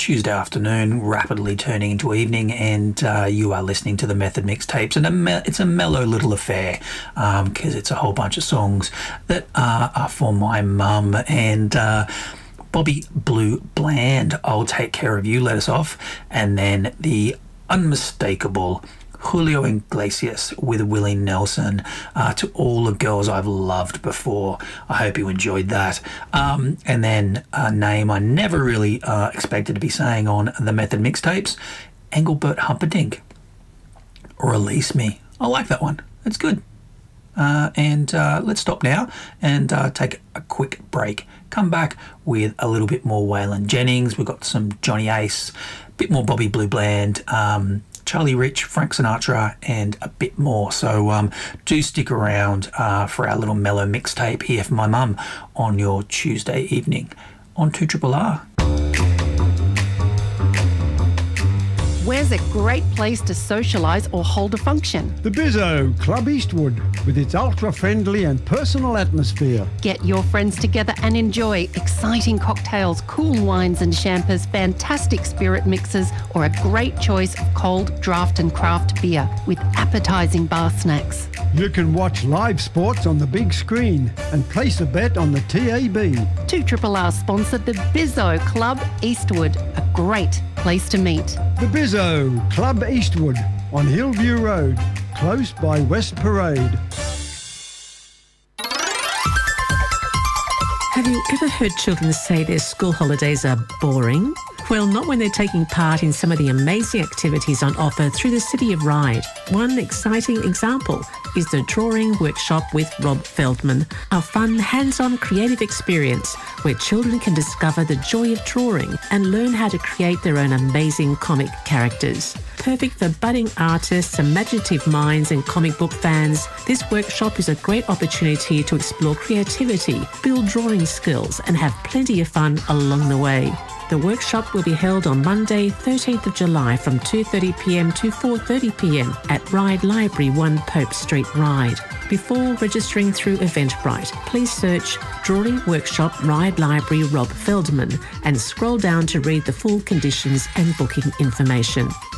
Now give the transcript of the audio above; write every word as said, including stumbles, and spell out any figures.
Tuesday afternoon, rapidly turning into evening, and uh, you are listening to the Method Mixtapes, and a me- it's a mellow little affair because um, it's a whole bunch of songs that uh, are for my mum and uh, Bobby Blue Bland. I'll Take Care of You let us off, and then the unmistakable Julio Iglesias with Willie Nelson, uh, To All the Girls I've Loved Before. I hope you enjoyed that. Um, and then a name I never really uh, expected to be saying on the Method Mixtapes, Engelbert Humperdinck. Release Me. I like that one. It's good. Uh, and uh, let's stop now and uh, take a quick break. Come back with a little bit more Waylon Jennings. We've got some Johnny Ace, a bit more Bobby Blue Bland, um, Charlie Rich, Frank Sinatra, and a bit more. So um, do stick around uh, for our little mellow mixtape here for my mum on your Tuesday evening on two R R. Where's a great place to socialise or hold a function? The Bizzo, Club Eastwood, with its ultra-friendly and personal atmosphere. Get your friends together and enjoy exciting cocktails, cool wines and champers, fantastic spirit mixes, or a great choice of cold draft and craft beer with appetising bar snacks. You can watch live sports on the big screen and place a bet on the T A B. two R R sponsored the Bizzo Club Eastwood, a great place to meet. The Bizzo, Club Eastwood, on Hillview Road, close by West Parade. Have you ever heard children say their school holidays are boring? Well, not when they're taking part in some of the amazing activities on offer through the City of Ryde. One exciting example is the Drawing Workshop with Rob Feldman, a fun, hands-on creative experience where children can discover the joy of drawing and learn how to create their own amazing comic characters. Perfect for budding artists, imaginative minds and comic book fans, this workshop is a great opportunity to explore creativity, build drawing skills and have plenty of fun along the way. The workshop will be held on Monday, thirteenth of July from two thirty p m to four thirty p m at Ryde Library, one Pope Street, Ryde. Before registering through Eventbrite, please search Drawing Workshop Ryde Library Rob Feldman and scroll down to read the full conditions and booking information.